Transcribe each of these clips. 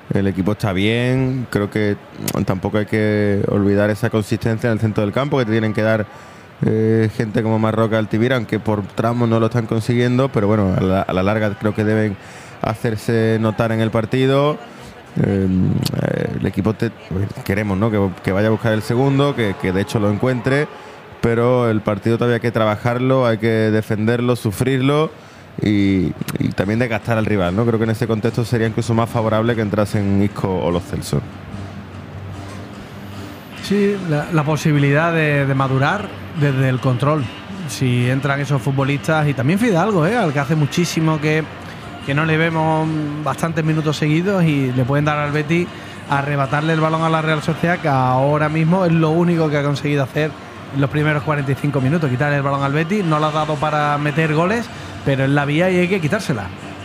El equipo está bien, creo que tampoco hay que olvidar esa consistencia en el centro del campo que te tienen que dar gente como Marroca, Altivira, aunque por tramos no lo están consiguiendo, pero bueno, a la larga creo que deben hacerse notar en el partido. El equipo queremos, ¿no?, que vaya a buscar el segundo, que de hecho lo encuentre, pero el partido todavía hay que trabajarlo, hay que defenderlo, sufrirlo y también desgastar al rival, ¿no? Creo que en ese contexto sería incluso más favorable que entrasen Isco o Los Celso. Sí, la posibilidad de madurar desde el control. Si entran esos futbolistas, y también Fidalgo, al que hace muchísimo que no le vemos bastantes minutos seguidos, y le pueden dar al Betis arrebatarle el balón a la Real Sociedad, que ahora mismo es lo único que ha conseguido hacer en los primeros 45 minutos, quitarle el balón al Betis. No lo ha dado para meter goles, pero es la vía y hay que quitársela.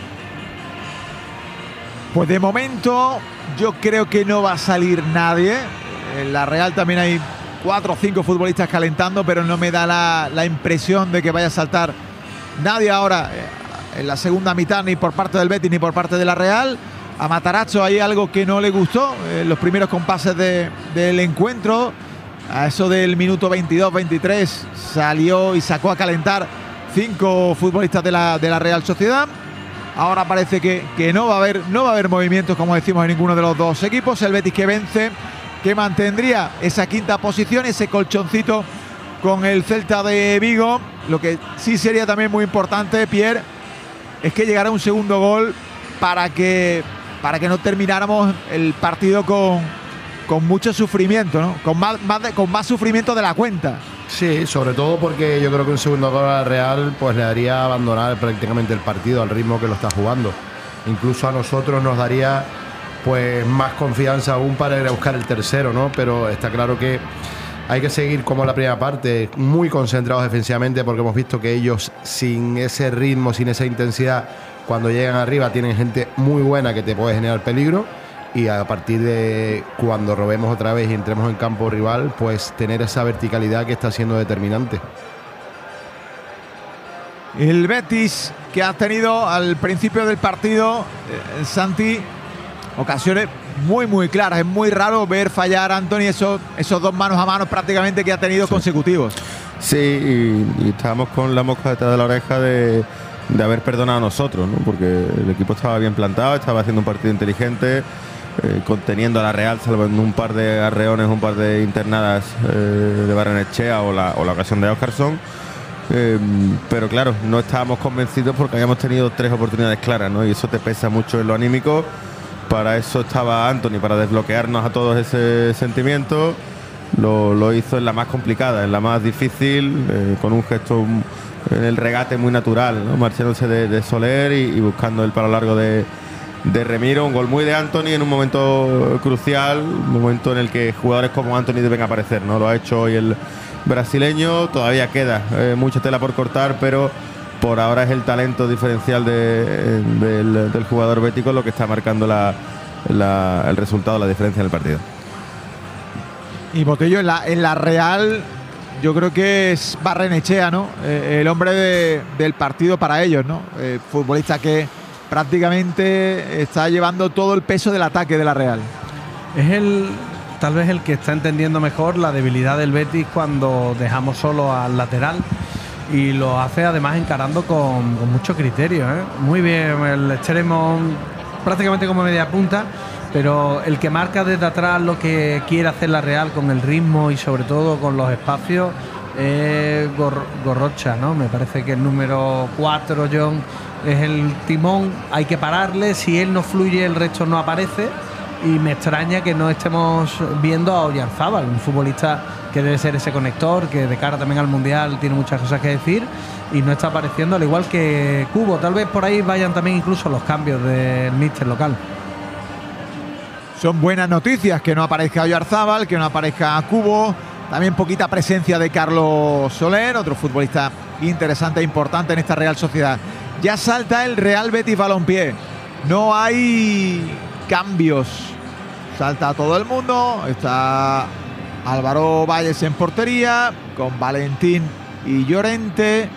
Pues de momento yo creo que no va a salir nadie. En la Real también hay 4 o 5 futbolistas calentando, pero no me da la impresión de que vaya a saltar nadie ahora en la segunda mitad, ni por parte del Betis ni por parte de la Real. A Matarazzo hay algo que no le gustó en los primeros compases del encuentro. A eso del minuto 22-23 salió y sacó a calentar 5 futbolistas de la Real Sociedad. Ahora parece que no va a haber movimientos, como decimos, en ninguno de los dos equipos. El Betis que vence, que mantendría esa quinta posición, ese colchoncito con el Celta de Vigo. Lo que sí sería también muy importante, Pierre, es que llegara un segundo gol para que no termináramos el partido con mucho sufrimiento, ¿no? Con más sufrimiento de la cuenta. Sí, sobre todo porque yo creo que un segundo gol a la Real pues le haría abandonar prácticamente el partido al ritmo que lo está jugando. Incluso a nosotros nos daría pues más confianza aún para ir a buscar el tercero, ¿no? Pero está claro que hay que seguir como la primera parte, muy concentrados defensivamente, porque hemos visto que ellos sin ese ritmo, sin esa intensidad, cuando llegan arriba tienen gente muy buena que te puede generar peligro, y a partir de cuando robemos otra vez y entremos en campo rival, pues tener esa verticalidad que está siendo determinante. El Betis, que ha tenido al principio del partido, Santi, ocasiones muy muy claras. Es muy raro ver fallar a Antony esos 2 manos a mano prácticamente que ha tenido consecutivos. Sí, y estábamos con la mosca detrás de la oreja de haber perdonado a nosotros, ¿no? Porque el equipo estaba bien plantado, estaba haciendo un partido inteligente, conteniendo a la Real, salvo en un par de arreones, un par de internadas de Barrenechea o la ocasión de Óscarson. Pero claro, no estábamos convencidos porque habíamos tenido 3 oportunidades claras, ¿no? Y eso te pesa mucho en lo anímico. Para eso estaba Antony, para desbloquearnos a todos ese sentimiento. Lo hizo en la más complicada, en la más difícil, con un gesto en el regate muy natural, ¿no? Marchándose de Soler y buscando el palo largo de Remiro. Un gol muy de Antony en un momento crucial, un momento en el que jugadores como Antony deben aparecer, ¿no? Lo ha hecho hoy el brasileño. Todavía queda mucha tela por cortar, pero por ahora es el talento diferencial del jugador bético lo que está marcando el resultado, la diferencia en el partido. Y Botello, en la Real, yo creo que es Barrenechea, ¿no? El hombre del partido para ellos, ¿no? Futbolista que prácticamente está llevando todo el peso del ataque de la Real. Es tal vez el que está entendiendo mejor la debilidad del Betis cuando dejamos solo al lateral, y lo hace además encarando con mucho criterio, ¿eh? Muy bien el extremo, prácticamente como media punta, pero el que marca desde atrás lo que quiere hacer la Real con el ritmo y sobre todo con los espacios es Gorrocha, ¿no? Me parece que el número 4, John, es el timón. Hay que pararle, si él no fluye el resto no aparece, y me extraña que no estemos viendo a Oyarzábal, un futbolista que debe ser ese conector, que de cara también al Mundial tiene muchas cosas que decir, y no está apareciendo, al igual que Cubo. Tal vez por ahí vayan también incluso los cambios del míster local. Son buenas noticias que no aparezca Oyarzábal, que no aparezca Cubo. También poquita presencia de Carlos Soler, otro futbolista interesante e importante en esta Real Sociedad. Ya salta el Real Betis Balompié. No hay cambios. Salta todo el mundo. Está Álvaro Valles en portería, con Valentín y Llorente.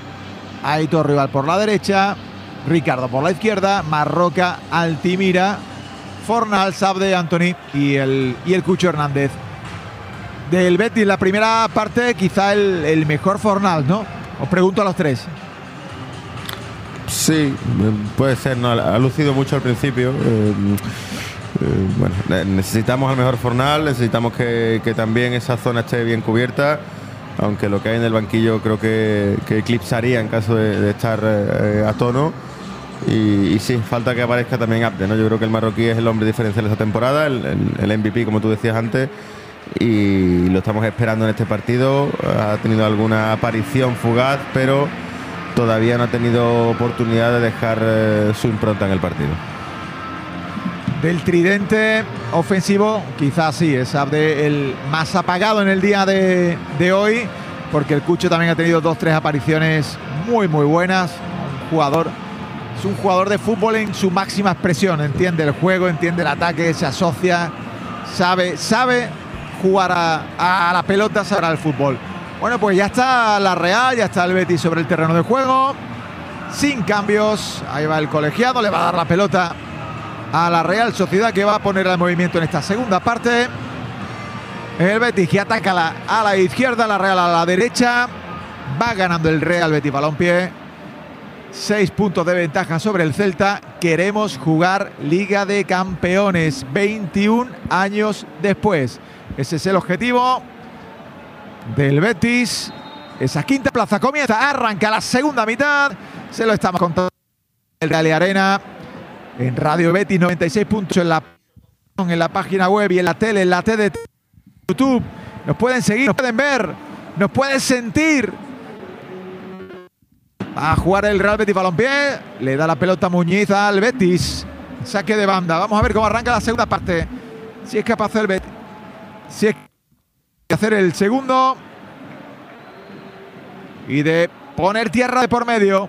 Aitor Rival por la derecha, Ricardo por la izquierda, Marroca, Altimira Fornals, Abde, Anthony y el Cucho Hernández. Del Betis, la primera parte, quizá el mejor Fornals, ¿no? Os pregunto a los tres. Sí, puede ser, ¿no? Ha lucido mucho al principio. Bueno, necesitamos al mejor Fornal, necesitamos que también esa zona esté bien cubierta, aunque lo que hay en el banquillo creo que eclipsaría en caso de estar a tono. Y sí, falta que aparezca también Abde, ¿no? Yo creo que el marroquí es el hombre diferencial de esta temporada, el MVP, como tú decías antes, y lo estamos esperando en este partido. Ha tenido alguna aparición fugaz, pero todavía no ha tenido oportunidad de dejar su impronta en el partido. Del tridente ofensivo, quizás sí, es Abde el más apagado en el día de hoy, porque el Cucho también ha tenido 2-3 apariciones muy buenas. Es un jugador de fútbol en su máxima expresión, entiende el juego, entiende el ataque, se asocia, sabe jugar a la pelota, sabe al fútbol. Bueno, pues ya está la Real, ya está el Betis sobre el terreno de juego, sin cambios. Ahí va el colegiado, le va a dar la pelota a la Real Sociedad, que va a poner el movimiento en esta segunda parte. El Betis que ataca a la izquierda, la Real a la derecha. Va ganando el Real Betis Balompié. 6 puntos de ventaja sobre el Celta. Queremos jugar Liga de Campeones 21 años después. Ese es el objetivo del Betis. Esa quinta plaza comienza, arranca la segunda mitad. Se lo estamos contando en el Real Arena, en Radio Betis 96 puntos, en la página web y en la tele, en la TDT, YouTube. Nos pueden seguir, nos pueden ver, nos pueden sentir. Va a jugar el Real Betis Balompié. Le da la pelota Muñiz al Betis. Saque de banda. Vamos a ver cómo arranca la segunda parte. Si es capaz el Betis. Si es capaz de hacer el segundo. Y de poner tierra de por medio.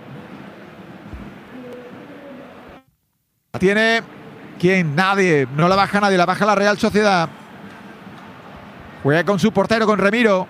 La tiene. ¿Quién? Nadie. No la baja nadie. La baja la Real Sociedad. Juega con su portero, con Remiro.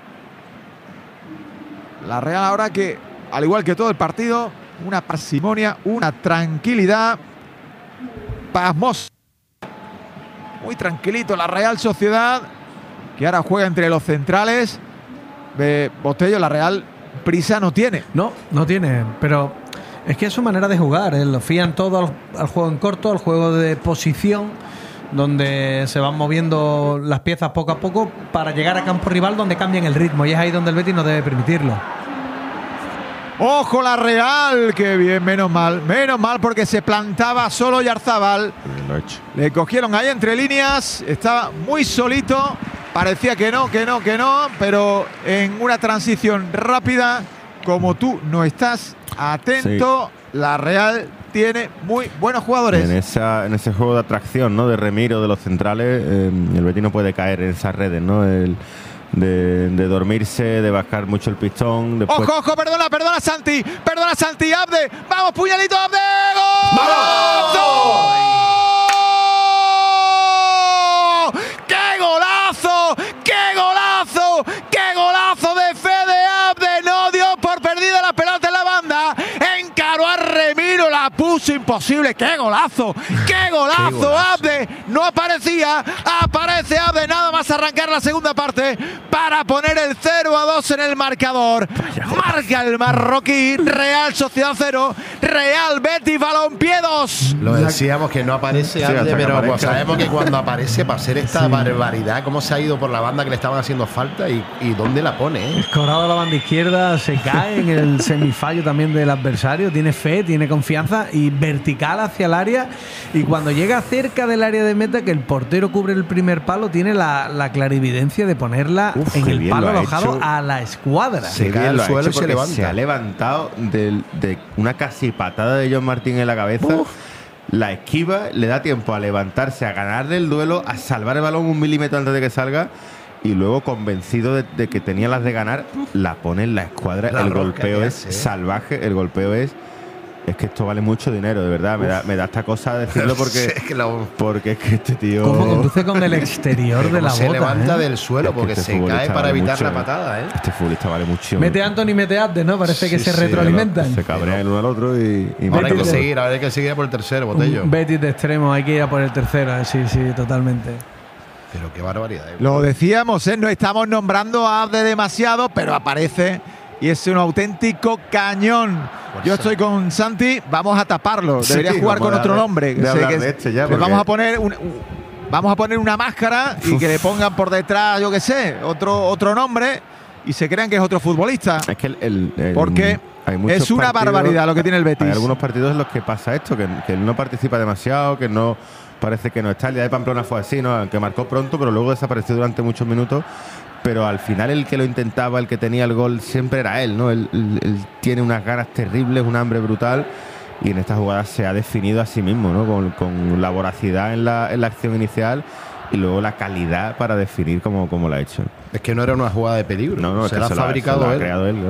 La Real ahora que, al igual que todo el partido, una parsimonia, una tranquilidad pasmosa. Muy tranquilito la Real Sociedad, que ahora juega entre los centrales. Botello, la Real prisa no tiene. No tiene, pero es que es su manera de jugar. Lo fían todo al juego en corto, al juego de posición, donde se van moviendo las piezas poco a poco para llegar a campo rival donde cambian el ritmo, y es ahí donde el Betis no debe permitirlo. ¡Ojo la Real! ¡Qué bien! Menos mal porque se plantaba solo Yarzábal. Le cogieron ahí entre líneas, estaba muy solito, parecía que no, pero en una transición rápida, como tú no estás atento, sí. La Real tiene muy buenos jugadores. En ese juego de atracción, ¿no?, de Remiro, de los centrales, el Betis no puede caer en esas redes, ¿no? De dormirse, de bajar mucho el pistón. Después... ¡Ojo! Perdona Santi, Abde. ¡Vamos, puñalito, Abde! ¡Gol! ¡Gol! ¡Qué golazo! ¡Qué golazo de Fede Abde! No dio por perdida la pelota en la banda. Encaró a Remiro, la puso imposible. ¡Qué golazo! Abde! No aparecía. Aparece Abde nada más arrancar la segunda parte para poner el 0-2 en el marcador. Marca el marroquí. Real Sociedad 0, Real Betis Balompié 2. Lo decíamos que no aparece Abde, pero pues sabemos que cuando aparece, para hacer esta barbaridad, cómo se ha ido por la banda que le estaban haciendo falta y dónde la pone. Escorado a la banda izquierda, se cae en el semifallo también del adversario. Tiene fe, tiene confianza y vertical hacia el área. Y cuando llega cerca del área de meta, que el portero cubre el primer palo, tiene la clarividencia de ponerla en el palo alojado a la escuadra. Se cae al suelo y se levanta. Se ha levantado de una casi patada de John Martín en la cabeza. La esquiva, le da tiempo a levantarse, a ganarle el duelo, a salvar el balón 1 milímetro antes de que salga. Y luego, convencido de que tenía las de ganar, la pone en la escuadra. El golpeo es salvaje, el golpeo es Es que esto vale mucho dinero, de verdad. Me da esta cosa decirlo porque porque es que este tío... Cómo conduce con el exterior de la bota. Se levanta del suelo Es que porque este se cae futbolista para vale evitar mucho, la patada, ¿eh? Este futbolista vale mucho. Mete Anthony, mete Abde, ¿no? Parece que Sí, se sí, retroalimentan. Se cabrea el uno al otro y Ahora hay que Betis- seguir, ahora hay que seguir a por el tercero, Botello. Un Betis de extremo, hay que ir a por el tercero. Sí, totalmente. Pero qué barbaridad. Lo decíamos, no estamos nombrando a Abde demasiado, pero aparece y es un auténtico cañón. Yo estoy con Santi, vamos a taparlo. Debería Sí, jugar vamos con a otro hablar nombre. de hablar de este ya, le porque- vamos a poner una máscara y que le pongan por detrás, yo qué sé, otro nombre y se crean que es otro futbolista. Es que Porque hay muchos es una partidos- barbaridad lo que tiene el Betis. Hay algunos partidos en los que pasa esto, que él no participa demasiado, que no parece que no está. El día de Pamplona fue así, ¿no? Aunque marcó pronto, pero luego desapareció durante muchos minutos. Pero al final el que lo intentaba, el que tenía el gol, siempre era él, ¿no? Él tiene unas ganas terribles, un hambre brutal. Y en esta jugada se ha definido a sí mismo, ¿no? Con la voracidad en la acción inicial y luego la calidad para definir como lo ha hecho. Es que no era una jugada de peligro. No, se es la que ha fabricado ha él. creado él.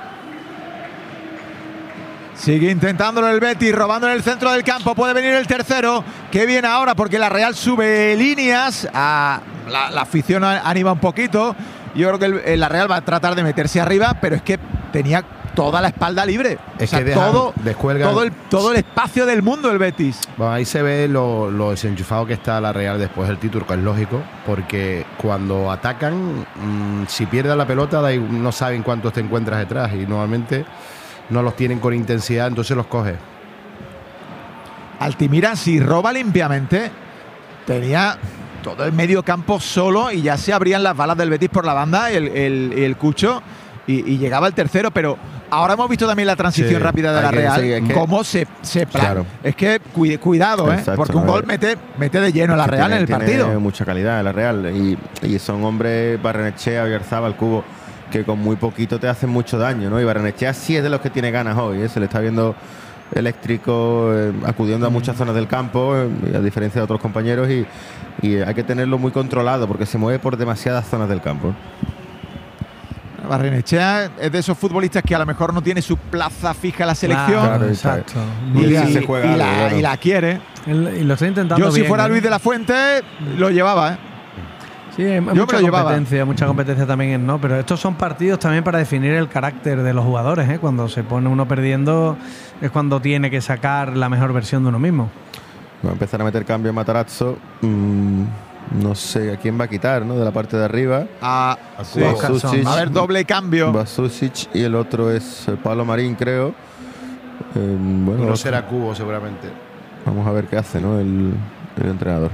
Sigue intentándolo el Betis, robando en el centro del campo. Puede venir el tercero. Que viene ahora porque la Real sube líneas. La afición anima un poquito. Yo creo que la Real va a tratar de meterse arriba, pero es que tenía toda la espalda libre. Es que dejan- descuelgan. todo el espacio del mundo el Betis. Bueno, ahí se ve lo desenchufado que está la Real después del título, que es lógico, porque cuando atacan, si pierden la pelota, no saben cuántos te encuentras detrás y normalmente no los tienen con intensidad, entonces los coge. Altimira, si roba limpiamente, tenía todo el medio campo solo y ya se abrían las balas del Betis por la banda, el Cucho, y llegaba el tercero, pero ahora hemos visto también la transición Sí, rápida de la hay que Real, decir, es que- cómo se Claro. Es que cuidado, Exacto, porque un a gol ver. mete de lleno a la Que Real en el tiene partido. mucha calidad la Real y son hombres, Barrenechea, Oyarzabal, Cubo, que con muy poquito te hacen mucho daño, ¿no? Y Barrenechea sí es de los que tiene ganas hoy, ¿eh? Se le está viendo eléctrico, acudiendo a muchas zonas del campo, a diferencia de otros compañeros, y hay que tenerlo muy controlado porque se mueve por demasiadas zonas del campo. Barrenechea es de esos futbolistas que a lo mejor no tiene su plaza fija en la selección Claro, exacto. Y y, él sí se juega algo, claro. y la quiere. Y lo está intentando Yo si bien, fuera ¿eh? Luis de la Fuente lo llevaba, ¿eh? Sí, hay me mucha lo llevaba. competencia también en no, pero estos son partidos también para definir el carácter de los jugadores, ¿eh? Cuando se pone uno perdiendo es cuando tiene que sacar la mejor versión de uno mismo. Va a empezar a meter cambio en Matarazzo. No sé a quién va a quitar, ¿no? De la parte de arriba. Sí. Basusic. Va a haber doble cambio. Basusic y el otro es Pablo Marín, creo. Bueno, No será Cubo seguramente. vamos a ver qué hace, ¿no? El entrenador.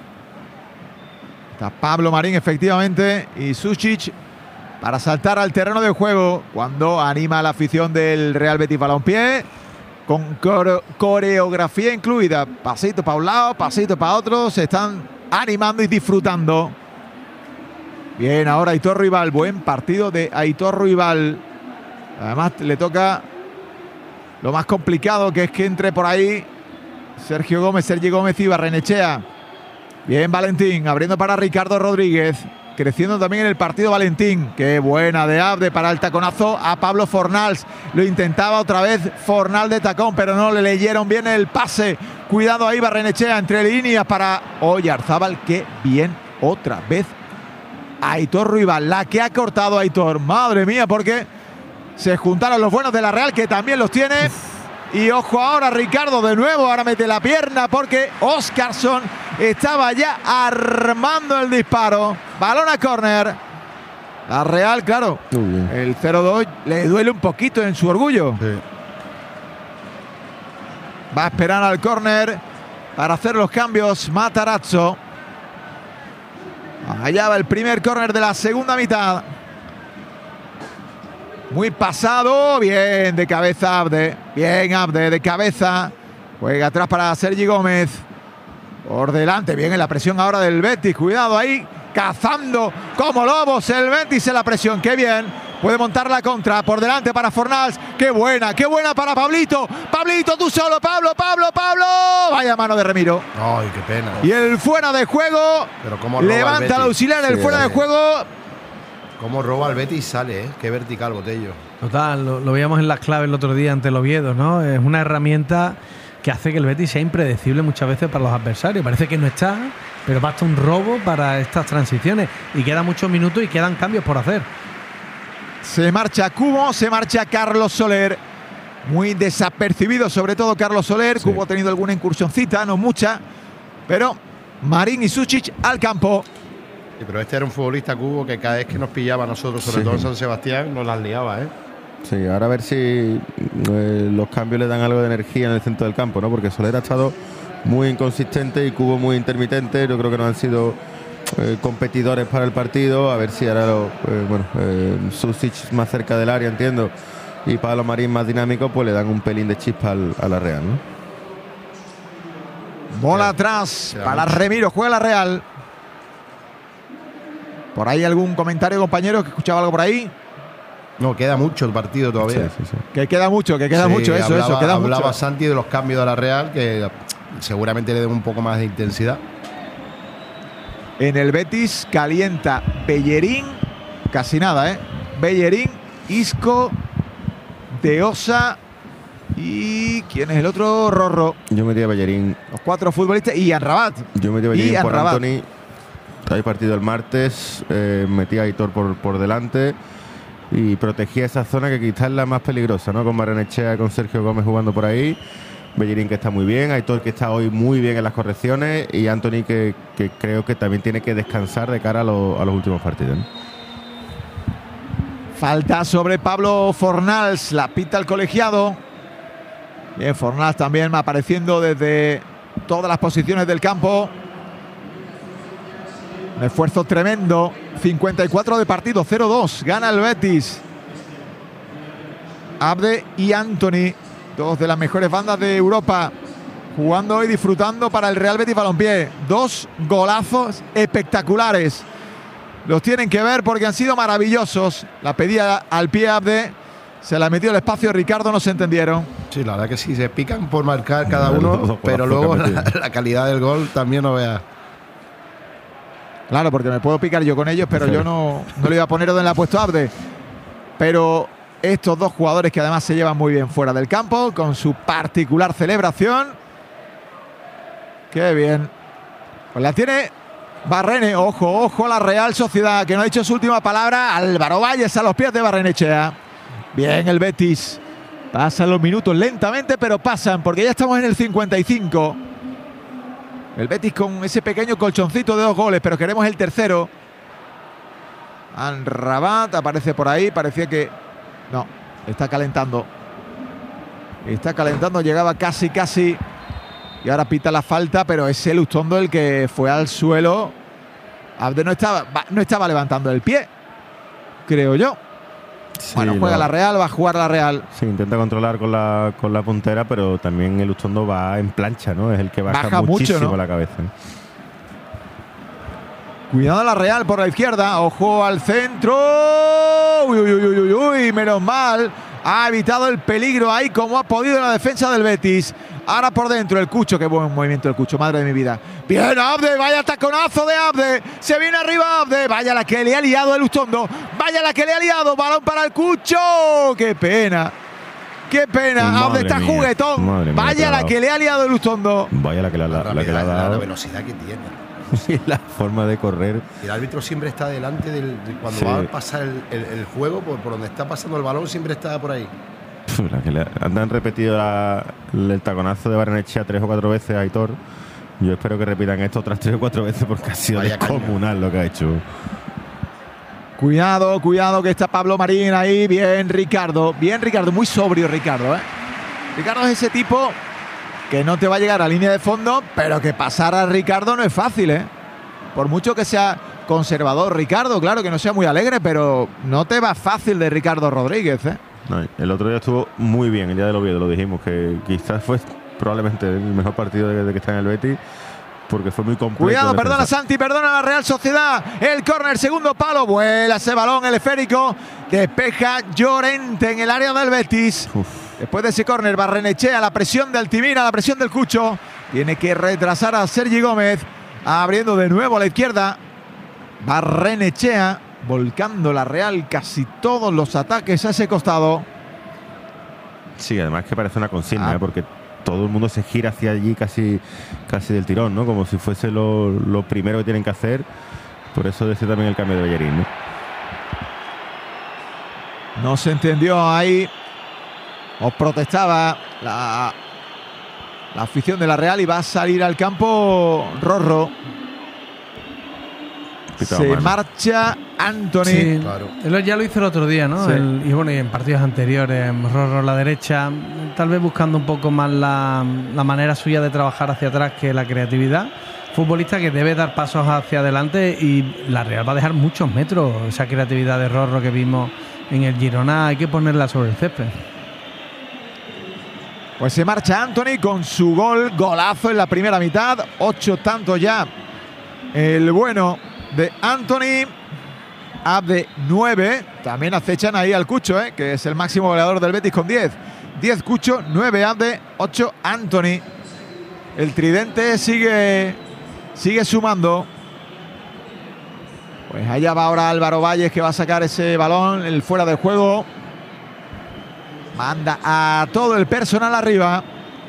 Está Pablo Marín, efectivamente, y Sušić para saltar al terreno de juego cuando anima a la afición del Real Betis Balompié con coreografía incluida. Pasito para un lado, pasito para otro. Se están animando y disfrutando. Bien, ahora Aitor Ruibal. Buen partido de Aitor Ruibal. Además, le toca lo más complicado, que es que entre por ahí Sergi Gómez y Barrenechea. Bien, Valentín, abriendo para Ricardo Rodríguez. Creciendo también en el partido Valentín. Qué buena de Abde para el taconazo a Pablo Fornals. Lo intentaba otra vez Fornals de tacón, pero no le leyeron bien el pase. Cuidado ahí, Barrenechea entre líneas para Oyarzábal. Qué bien otra vez Aitor Ruibal. La que ha cortado Aitor. Madre mía, porque se juntaron los buenos de la Real, que también los tiene. Y ojo ahora, Ricardo de nuevo, ahora mete la pierna porque Óscarson estaba ya armando el disparo. Balón a córner. La Real, claro, Muy bien. el 0-2 le duele un poquito en su orgullo. Sí. Va a esperar al córner para hacer los cambios Matarazzo. Allá va el primer córner de la segunda mitad. Muy pasado, bien de cabeza Abde, bien Abde de cabeza, juega atrás para Sergi Gómez, por delante, bien en la presión ahora del Betis, cuidado ahí, cazando como lobos el Betis en la presión, qué bien, puede montar la contra, por delante para Fornals, qué buena para Pablito, tú solo, Pablo, vaya mano de Remiro, Ay, qué pena. y el fuera de juego, Pero cómo roba el levanta el Betis. auxiliar, el Sí, fuera de juego. Cómo roba el Betis y sale, ¿eh? Qué vertical Botello. Total, lo veíamos en las claves el otro día ante el Oviedo, ¿no? Es una herramienta que hace que el Betis sea impredecible muchas veces para los adversarios. Parece que no está, pero basta un robo para estas transiciones. Y quedan muchos minutos y quedan cambios por hacer. Se marcha Cubo, se marcha Carlos Soler. Muy desapercibido, sobre todo Carlos Soler. Sí. Cubo ha tenido alguna incursioncita, no mucha. Pero Marín y Sušić al campo. Sí, pero este era un futbolista, Cubo, que cada vez que nos pillaba a nosotros, sobre Sí. todo en San Sebastián, nos las liaba, ¿eh? Sí, ahora a ver si los cambios le dan algo de energía en el centro del campo, ¿no? Porque Soler ha estado muy inconsistente y Cubo muy intermitente. Yo creo que no han sido competidores para el partido. A ver si ahora Sušić más cerca del área, entiendo, y Pablo Marín más dinámico, pues le dan un pelín de chispa a la Real, ¿no? Bola atrás Queda para mucho. Remiro, juega la Real. ¿Por ahí algún comentario, compañero, que escuchaba algo por ahí? No, queda mucho el partido todavía. Sí. Que queda mucho, Sí, eso, queda hablaba mucho. Santi de los cambios de la Real, que seguramente le den un poco más de intensidad. En el Betis calienta Bellerín, casi nada, ¿eh? Bellerín, Isco, De Osa y ¿quién es el otro? Rorro. Yo metí a Bellerín. Los 4 futbolistas y Anrabat. Yo metí a Bellerín por Amrabat. Antony. Hay partido el martes. Metí a Aitor por delante. Y protegía esa zona que quizás es la más peligrosa, ¿no? Con Barrenechea, con Sergio Gómez jugando por ahí. Bellerín, que está muy bien. Aitor, que está hoy muy bien en las correcciones. Y Antony, que creo que también tiene que descansar de cara a los últimos partidos, ¿no? Falta sobre Pablo Fornals, la pita el colegiado. Bien, Fornals también apareciendo desde todas las posiciones del campo. Un esfuerzo tremendo. 54 de partido, 0-2. Gana el Betis. Abde y Antony, dos de las mejores bandas de Europa, jugando y disfrutando para el Real Betis Balompié. 2 golazos espectaculares. Los tienen que ver porque han sido maravillosos. La pedía al pie Abde, se la metió el espacio Ricardo, no se entendieron. Sí, la verdad que sí, se pican por marcar cada Los uno, dos pero golazos luego que ha metido. la calidad del gol también no veas. Claro, porque me puedo picar yo con ellos, pero Sí. yo no le iba a poner donde le ha puesto Abde. Pero estos dos jugadores que además se llevan muy bien fuera del campo, con su particular celebración. Qué bien. Pues la tiene Barrene. Ojo a la Real Sociedad, que no ha dicho su última palabra. Álvaro Valles a los pies de Barrenechea. Bien el Betis. Pasan los minutos lentamente, pero pasan, porque ya estamos en el 55. El Betis con ese pequeño colchoncito de 2 goles, pero queremos el tercero. Anrabat aparece por ahí, parecía que... No, está calentando. Está calentando, llegaba casi. Y ahora pita la falta, pero es Elustondo el que fue al suelo. Abde no estaba levantando el pie, creo yo. Sí, Bueno, juega la Real, va a jugar la Real. Sí, intenta controlar con la puntera, pero también el Ustondo va en plancha, ¿no? Es el que baja Baja mucho, muchísimo ¿no? la cabeza. Cuidado la Real por la izquierda. Ojo al centro. Uy, menos mal. Ha evitado el peligro ahí como ha podido la defensa del Betis. Ahora por dentro el Cucho. Qué buen movimiento el Cucho, madre de mi vida. Bien Abde, vaya taconazo de Abde. Se viene arriba Abde. Vaya la que le ha liado el Ustondo. Vaya la que le ha liado. Balón para el Cucho. Qué pena. Qué pena. Madre Abde está mía, juguetón. madre mía, Vaya la que le ha liado el Ustondo. Vaya la que le ha La dado. velocidad que tiene. Y la forma de correr. Y el árbitro siempre está delante cuando Sí. va a pasar el juego, por donde está pasando el balón, siempre está por ahí. Han repetido el taconazo de Barrenechea 3 o 4 veces a Aitor. Yo espero que repitan esto otras 3 o 4 veces porque ha sido Vaya caña. descomunal lo que ha hecho. Cuidado que está Pablo Marín ahí. Bien Ricardo, muy sobrio Ricardo, ¿eh? Ricardo es ese tipo que no te va a llegar a línea de fondo, pero que pasar a Ricardo no es fácil, ¿eh? Por mucho que sea conservador Ricardo, claro que no sea muy alegre, pero no te va fácil de Ricardo Rodríguez, ¿eh? No, el otro día estuvo muy bien, el día del Oviedo, lo dijimos, que quizás fue probablemente el mejor partido de que está en el Betis, porque fue muy completo. Cuidado, de perdona defensa. Santi, perdona la Real Sociedad. El córner, segundo palo, vuela ese balón, el esférico. Despeja Llorente en el área del Betis. Uf. Después de ese córner, Barrenechea, la presión de Altimira, la presión del Cucho. Tiene que retrasar a Sergi Gómez. Abriendo de nuevo a la izquierda. Barrenechea. volcando la Real casi todos los ataques a ese costado. Sí, además que parece una consigna, porque todo el mundo se gira hacia allí casi del tirón, ¿no? Como si fuese lo primero que tienen que hacer. Por eso decía también el cambio de Bellerín, ¿no? No se entendió ahí. Os protestaba la afición de la Real y va a salir al campo Rorro. Se marcha Anthony. Sí, Claro. él ya lo hizo el otro día, ¿no? Sí. Y bueno, y en partidos anteriores, Rorro a la derecha, tal vez buscando un poco más la manera suya de trabajar hacia atrás que la creatividad. Futbolista que debe dar pasos hacia adelante y la Real va a dejar muchos metros. Esa creatividad de Rorro que vimos en el Girona hay que ponerla sobre el césped. Pues se marcha Anthony con su golazo en la primera mitad. 8 tantos ya. El bueno de Anthony. Abde 9. También acechan ahí al Cucho, que es el máximo goleador del Betis con 10. 10 Cucho, 9 Abde, 8 Anthony. El tridente sigue sumando. Pues allá va ahora Álvaro Valles, que va a sacar ese balón, el fuera del juego. Manda a todo el personal arriba.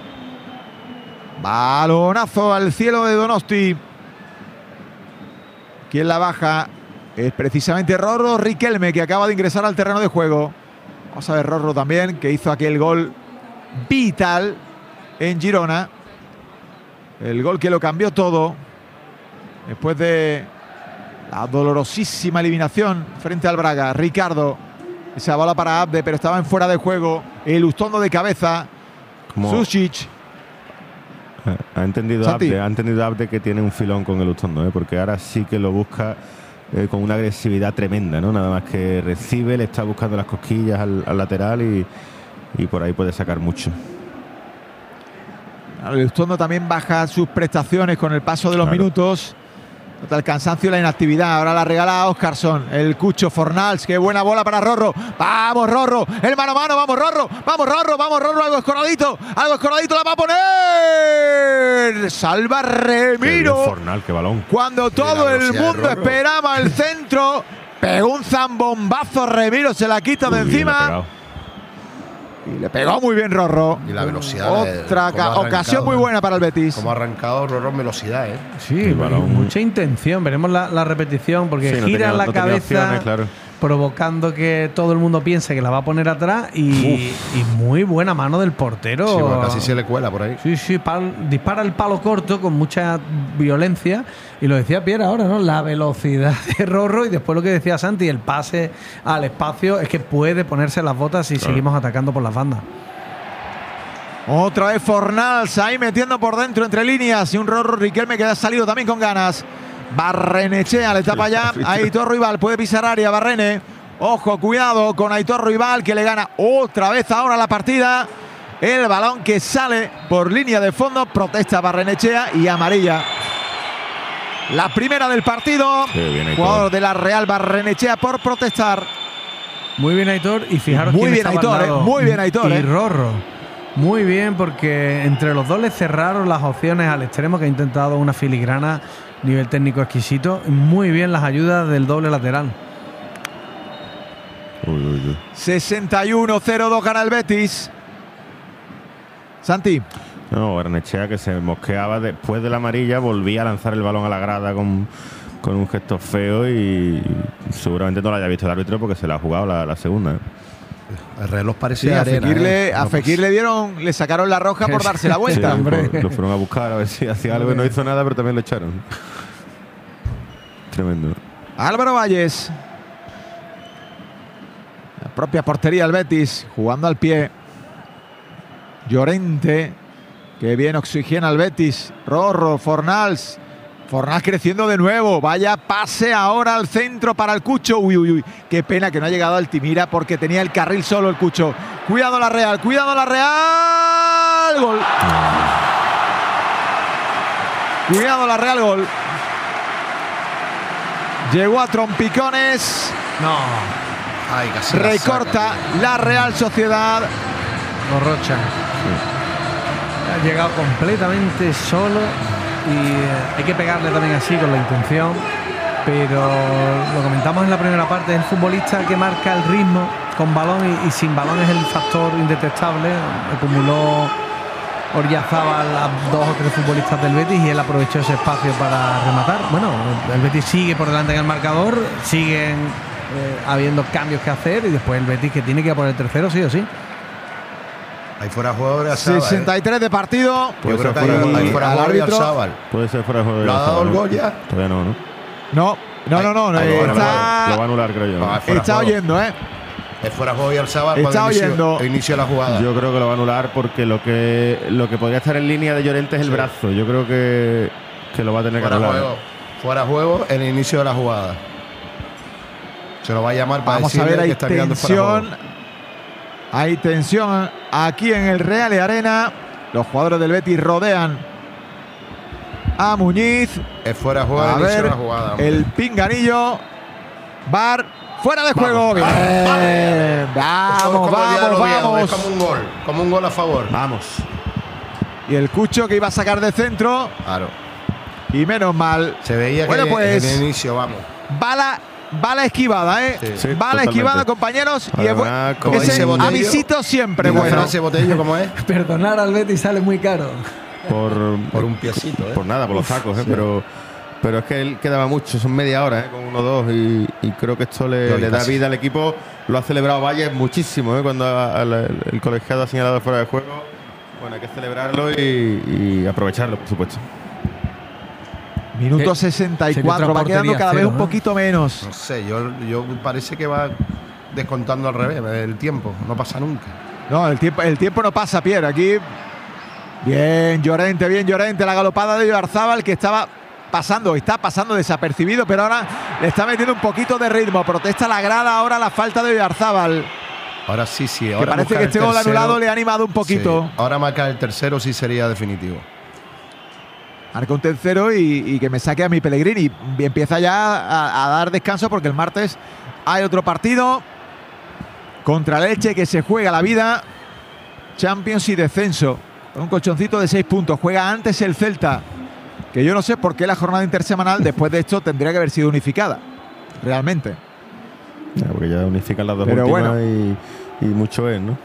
Balonazo al cielo de Donosti. Quien la baja es precisamente Rorro Riquelme, que acaba de ingresar al terreno de juego. Vamos a ver Rorro también, que hizo aquel gol vital en Girona. El gol que lo cambió todo. Después de la dolorosísima eliminación frente al Braga. Ricardo. Esa bola para Abde, pero estaba en fuera de juego. El Ustondo de cabeza. Sušić. Ha entendido Abde que tiene un filón con el Ustondo, porque ahora sí que lo busca con una agresividad tremenda, ¿no? Nada más que recibe, le está buscando las cosquillas al lateral y por ahí puede sacar mucho. El Ustondo también baja sus prestaciones con el paso de los minutos. Nota el cansancio y la inactividad. Ahora la regala a Óscarsson. El Cucho Fornals. Qué buena bola para Rorro. Vamos, Rorro. El mano a mano. Vamos, Rorro. Vamos, Rorro. Vamos, Rorro. Algo escoradito. Algo escoradito la va a poner. Salva Remiro. Qué Fornal, qué balón. Cuando todo el mundo esperaba el centro. Pegó un zambombazo. Remiro se la quita de encima. Y le pegó muy bien Rorro. Y la velocidad. Otra ocasión muy buena para el Betis. Como ha arrancado Rorro en velocidad, Sí, mucha intención. Veremos la repetición porque gira la cabeza, claro, provocando que todo el mundo piense que la va a poner atrás y muy buena mano del portero. Sí, bueno, casi se le cuela por ahí. Sí, dispara el palo corto con mucha violencia. Y lo decía Pierre ahora, ¿no? La velocidad de Rorro y después lo que decía Santi, el pase al espacio, es que puede ponerse las botas si seguimos atacando por las bandas. Otra vez Fornals ahí metiendo por dentro entre líneas y un Rorro Riquelme que ha salido también con ganas. Barrenechea le tapa ya a Aitor Rival, puede pisar área Barrene. Ojo, cuidado con Aitor Rival que le gana otra vez ahora la partida. El balón que sale por línea de fondo, protesta Barrenechea y amarilla. La primera del partido. Jugador de la Real Barrenechea por protestar. Muy bien Aitor y fijaros muy bien Aitor, muy bien Aitor. Y Rorro. Muy bien porque entre los dos le cerraron las opciones al extremo que ha intentado una filigrana, nivel técnico exquisito. Muy bien las ayudas del doble lateral. 61-0-2 gana el Betis. Santi. No, Barrenechea que se mosqueaba después de la amarilla, volvía a lanzar el balón a la grada con un gesto feo y seguramente no lo haya visto el árbitro porque se la ha jugado la segunda. El reloj parecía sí, a Fekir le sacaron la roja por darse la vuelta. Sí, hombre. Lo fueron a buscar a ver si hacía algo y no hizo nada, pero también lo echaron. Tremendo. Álvaro Valles. La propia portería del Betis, jugando al pie. Llorente, que bien oxigena al Betis. Rorro, Fornals. Fornals creciendo de nuevo. Vaya pase ahora al centro para el Cucho. Uy. Qué pena que no ha llegado Altimira porque tenía el carril solo el Cucho. Cuidado la Real. Gol. Cuidado la Real, gol. Llegó a trompicones. No. Ay, casi recorta la Real Sociedad. Borrocha. Ha llegado completamente solo y hay que pegarle también así con la intención. pero lo comentamos en la primera parte, es el futbolista que marca el ritmo con balón y sin balón es el factor indetectable. Acumuló Oryazábal a 2 o 3 futbolistas del Betis y él aprovechó ese espacio para rematar. Bueno, el Betis sigue por delante en el marcador, siguen habiendo cambios que hacer y después el Betis que tiene que ir a por el tercero sí o sí. Ahí fuera juego de Oryazábal. 63 de partido. Yo creo que ahí fuera al juego de árbitro. Oryazábal. Puede ser fuera de juego de ¿Lo ha dado el gol ya? Todavía no, ¿no? No. Lo Lo va a anular, creo yo. No, es fuera está juego. oyendo, Es fuera juego de Oryazábal Está cuando oyendo. inicio la jugada. Yo creo que lo va a anular porque lo que podría estar en línea de Llorente es el brazo. Yo creo que lo va a tener que anular. Fuera juego el inicio de la jugada. Se lo va a llamar para Vamos a decirle ver, que hay está mirando fuera juego. tensión. Hay tensión aquí en el Real Arena. Los jugadores del Betis rodean a Muñiz. Es fuera juego A el inicio ver, de la jugada. hombre. el pinganillo. Bar fuera de juego. Bien. Vamos, vamos. Es como un gol a favor. Vamos. Y el Cucho que iba a sacar de centro. Claro. Y menos mal. Se veía Bueno, que pues, en el inicio, vamos. Bala esquivada, ¿eh? Sí. Sí, Bala totalmente. esquivada, compañeros. Y Además, como ese dice Botello, avisito siempre ¿Y la bueno. frase Botello cómo es? Perdonar al Betis sale muy caro. Por un piecito, ¿eh? Por nada, por los sacos, ¿eh? Pero es que él quedaba mucho, son media hora, ¿eh? Con 1-2 y creo que esto le da vida al equipo. Lo ha celebrado Valles muchísimo, ¿eh? Cuando el colegiado ha señalado fuera de juego. Bueno, hay que celebrarlo y aprovecharlo, por supuesto. Minuto Se 64, vio va otra quedando portería cada vez cero, un ¿eh? poquito menos. No sé, yo parece que va descontando al revés el tiempo. No pasa nunca. No, el tiempo no pasa, Pierre. Aquí, bien Llorente, la galopada de Oyarzábal que está pasando desapercibido, pero ahora le está metiendo un poquito de ritmo. Protesta la grada ahora la falta de Oyarzábal. Ahora sí. Que Ahora parece buscar que el este gol tercero. anulado le ha animado un poquito. Sí. Ahora marcar el tercero sí sería definitivo. Marca un tercero y que me saque a mi Pellegrini. Y empieza ya a dar descanso porque el martes hay otro partido contra el Elche que se juega la vida. Champions y descenso. Con un colchoncito de 6 puntos. Juega antes el Celta. Que yo no sé por qué la jornada intersemanal después de esto tendría que haber sido unificada. Realmente. Ya, porque ya unifican las dos Pero últimas bueno. y mucho es, ¿no?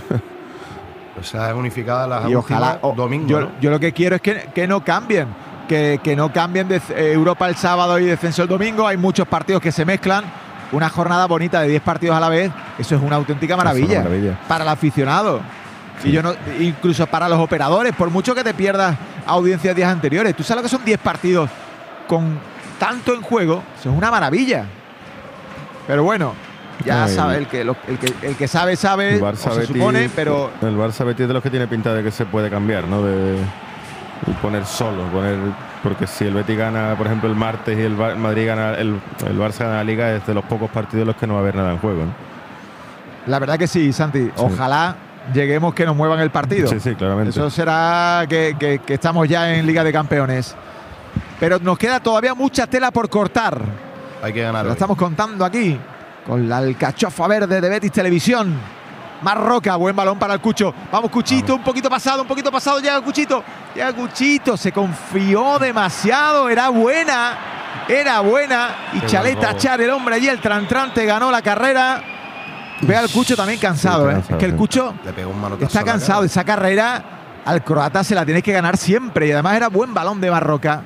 O sea, es unificada las Y últimas ojalá. domingo, ¿no? Yo lo que quiero es que no cambien. Que no cambien de Europa el sábado y descenso el domingo. Hay muchos partidos que se mezclan. Una jornada bonita de 10 partidos a la vez. Eso es una auténtica maravilla. Para el aficionado. Sí. Y yo no, incluso para los operadores, por mucho que te pierdas audiencias días anteriores. Tú sabes lo que son 10 partidos con tanto en juego. Eso es una maravilla. Pero bueno, ya sabe, el que sabe, o se supone, pero el Barça Betis es de los que tiene pinta de que se puede cambiar, ¿no? De poner solo, porque si el Betis gana, por ejemplo, el martes y el Madrid gana, el Barça gana la Liga, es de los pocos partidos en los que no va a haber nada en juego, ¿no? La verdad que sí, Santi. Sí. Ojalá lleguemos que nos muevan el partido. Sí, claramente. Eso será que estamos ya en Liga de Campeones. Pero nos queda todavía mucha tela por cortar. Hay que ganar. Lo estamos contando aquí con la alcachofa verde de Betis Televisión. Marroca, buen balón para el Cucho. Vamos, Cuchito, un poquito pasado. Llega Cuchito. Se confió demasiado. Era buena. Y Chaleta Char, el hombre allí, el trantrante, ganó la carrera. Ve al Cucho también cansado, ¿eh? Es que el Cucho le pegó un manotazo está cansado. Esa carrera al croata se la tienes que ganar siempre. Y además era buen balón de Marroca.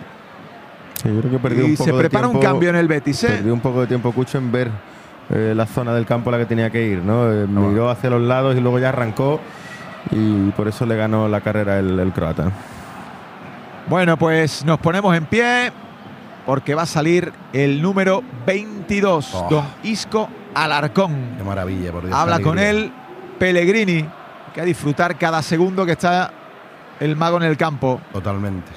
Sí, yo creo que perdió y un poco se prepara de tiempo, un cambio en el Betis, ¿eh? Perdió un poco de tiempo Cucho en ver la zona del campo a la que tenía que ir, ¿no? Miró hacia los lados y luego ya arrancó y por eso le ganó la carrera el croata. Bueno, pues nos ponemos en pie porque va a salir el número 22, don Isco Alarcón. Qué maravilla, por Dios. Habla con él Pellegrini, que a disfrutar cada segundo que está el mago en el campo. Totalmente.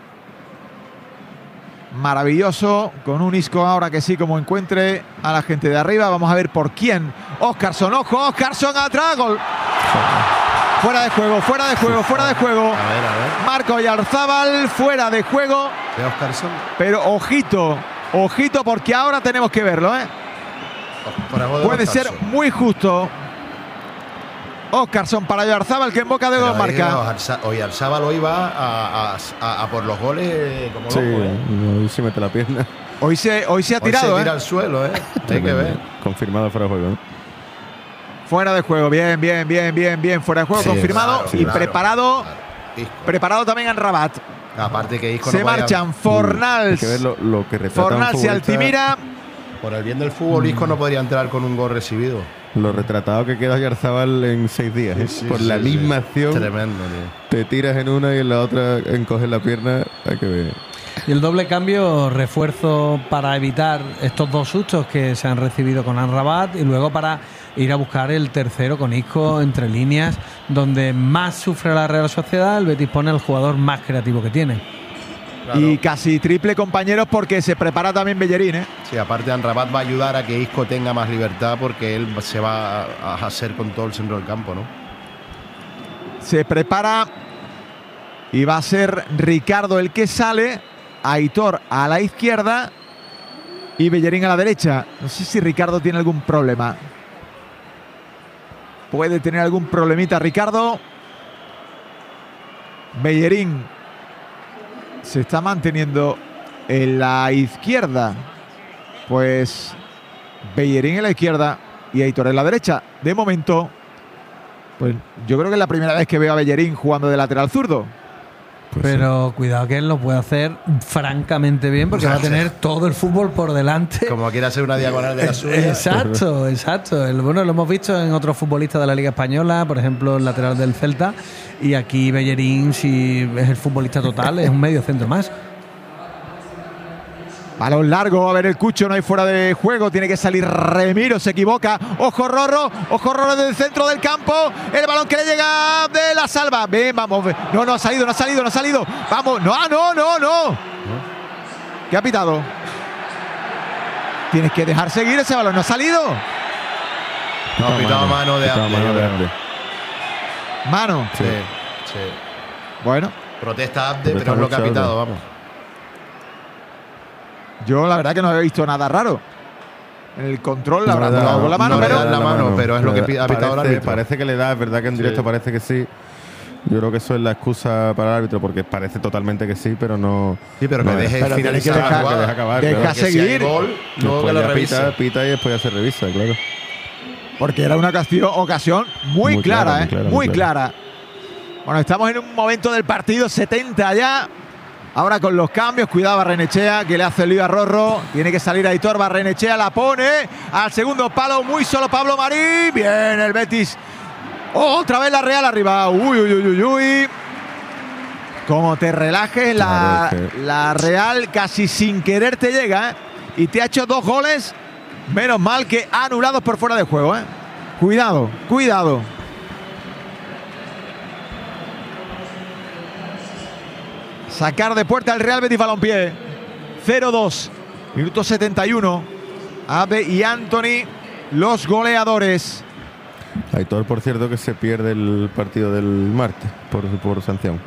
Maravilloso, con un Isco ahora que sí, como encuentre a la gente de arriba. Vamos a ver por quién. Óscarson, ojo, Óscarson atrás, gol. Fuera de juego. A ver. Marco Oyarzábal, fuera de juego. ¿De Óscarson? Pero ojito, porque ahora tenemos que verlo, ¿eh? Puede ser muy justo. Óscarson para Oyarzábal, que en boca de Pero gol marca. Oyarzábal hoy va a por los goles como Sí, loco, ¿eh? hoy sí mete la pierna. Hoy se ha Hoy tirado, se tira al suelo, ¿eh? Hay que Tremendo. ver. Confirmado fuera de juego, ¿no? Fuera de juego, bien. Fuera de juego, Sí, confirmado claro, y claro. preparado. Isco. Preparado también en Rabat. Aparte que Isco Se no podía- marchan Hay Fornals. que ver lo que retrata un Fornals y futbolista, Altimira. Por el bien del fútbol, Isco no podría entrar con un gol recibido. lo retratado que queda Oyarzábal en 6 días. ¿eh? Por la misma acción, Tremendo, tío. te tiras en una y en la otra encoges la pierna. Hay que ver. Y el doble cambio, refuerzo para evitar estos dos sustos que se han recibido con Amrabat y luego para ir a buscar el tercero con Isco entre líneas, donde más sufre la Real Sociedad. El Betis pone al jugador más creativo que tiene. Claro. Y casi triple, compañeros, porque se prepara también Bellerín, ¿eh? Sí, aparte Amrabat va a ayudar a que Isco tenga más libertad porque él se va a hacer con todo el centro del campo, ¿no? Se prepara y va a ser Ricardo el que sale, Aitor a la izquierda y Bellerín a la derecha. No sé si Ricardo tiene algún problema. Puede tener algún problemita Ricardo. Bellerín se está manteniendo en la izquierda. Pues Bellerín en la izquierda y Aitor en la derecha. De momento, pues yo creo que es la primera vez que veo a Bellerín jugando de lateral zurdo. Pues Pero cuidado que él lo puede hacer francamente bien porque va a tener todo el fútbol por delante. Como quiere hacer una diagonal de la suya. Exacto. Bueno, lo hemos visto en otros futbolistas de la Liga Española, por ejemplo, el lateral del Celta. Y aquí Bellerín, si es el futbolista total, es un medio centro más. Balón largo, a ver el Cucho, no hay fuera de juego, tiene que salir Remiro, se equivoca. Ojo Rorro desde el centro del campo. El balón que le llega de la salva. Ven, vamos. No ha salido. Vamos, no. ¿Qué ha pitado? Tienes que dejar seguir ese balón, no ha salido. No, pitaba mano de Pitaba mano de Abde. Mano. Sí, sí. Bueno, Protesta Abde, Protesta pero es lo que ha mucho pitado, Abde. vamos. yo la verdad que no había visto nada raro. En el control la No habrá le da- tocado con la mano, no le pero da la mano, pero es lo que ha pitado el árbitro. Parece que le da, es verdad que en directo Sí. parece que sí. Yo creo que eso es la excusa para el árbitro, porque parece totalmente que sí, pero no. Sí, pero no que es. deje Pero tiene finalizar que la dejar- jugada. que deje acabar, deja claro. Que si hay seguir. gol, luego Después que lo ya revise. pita y después ya se revisa, claro. porque era una ocasión muy, Muy clara, clara, muy clara. Bueno, estamos en un momento del partido, 70 ya. Ahora con los cambios, cuidado Barrenechea, que le hace el lío a Rorro. Tiene que salir Aitor, Barrenechea la pone al segundo palo, muy solo Pablo Marín. Bien, el Betis. Otra vez la Real arriba. Uy. Como te relajes, Claro, es que- la Real casi sin querer te llega, ¿eh? Y te ha hecho 2 goles. Menos mal que anulados por fuera de juego, ¿eh? Cuidado. Sacar de puerta el Real Betis Balompié. 0-2. Minuto 71. Abde y Anthony, los goleadores. Aitor, por cierto, que se pierde el partido del martes por sanción.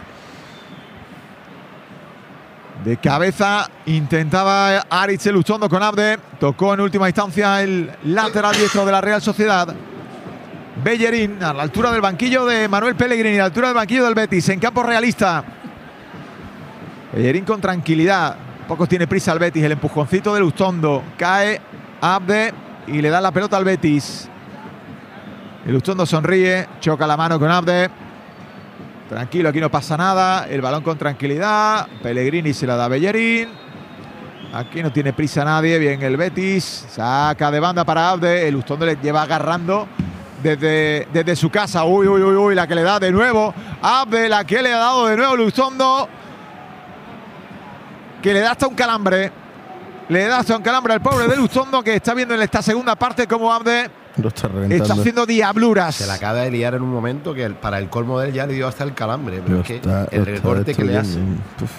De cabeza intentaba Aritz Lustondo con Abde. Tocó en última instancia el lateral diestro de la Real Sociedad. Bellerín a la altura del banquillo de Manuel Pellegrini, a la altura del banquillo del Betis, en campo realista. Bellerín con tranquilidad. Poco tiene prisa el Betis. El empujoncito de Lustondo. Cae Abde y le da la pelota al Betis. El Lustondo sonríe, choca la mano con Abde. Tranquilo, aquí no pasa nada. El balón con tranquilidad. Pellegrini se la da a Bellerín. Aquí no tiene prisa nadie. Bien el Betis. Saca de banda para Abde. El Lustondo le lleva agarrando desde su casa. Uy, la que le da de nuevo. Abde, la que le ha dado de nuevo Lustondo. Que le da hasta un calambre. Le da hasta un calambre al pobre de Lustondo, que está viendo en esta segunda parte cómo Abde Lo está reventando. está haciendo diabluras. Se la acaba de liar en un momento que para el colmo de él ya le dio hasta el calambre. Pero Lo es que está- el lo recorte está que le hace. destruyendo. Uf.